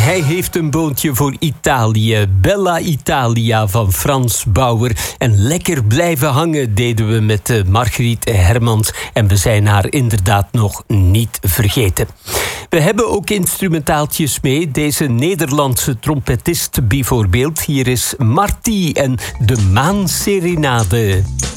Hij heeft een boontje voor Italië. Bella Italia van Frans Bauer. En lekker blijven hangen deden we met Margriet Hermans. En we zijn haar inderdaad nog niet vergeten. We hebben ook instrumentaaltjes mee. Deze Nederlandse trompetist bijvoorbeeld. Hier is Marty en de Maanserenade.